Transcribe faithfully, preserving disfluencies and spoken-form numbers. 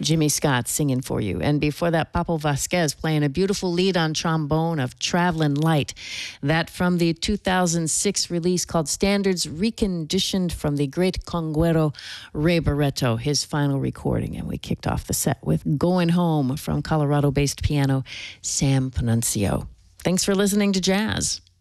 Jimmy Scott singing for you. And before that, Papo Vasquez playing a beautiful lead on trombone of Travelin' Light. That from the two thousand six release called Standards, reconditioned from the great conguero Ray Barretto, his final recording. And we kicked off the set with Going Home from Colorado-based piano Sam Panunzio. Thanks for listening to Jazz.